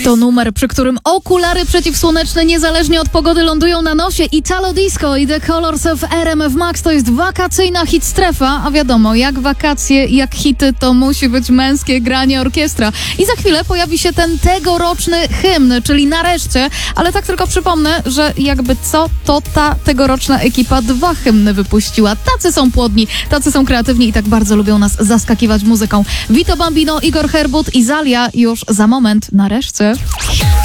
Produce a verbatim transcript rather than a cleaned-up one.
To numer, przy którym okulary przeciwsłoneczne niezależnie od pogody lądują na nosie. Italo Disco i The Colors of R M F Max to jest wakacyjna hit strefa, a wiadomo, jak wakacje, jak hity, to musi być męskie granie orkiestra. I za chwilę pojawi się ten tegoroczny hymn, czyli Nareszcie, ale tak tylko przypomnę, że jakby co, to ta tegoroczna ekipa dwa hymny wypuściła. Tacy są płodni, tacy są kreatywni i tak bardzo lubią nas zaskakiwać muzyką. Vito Bambino, Igor Herbut i Zalia już za moment. Nareszcie.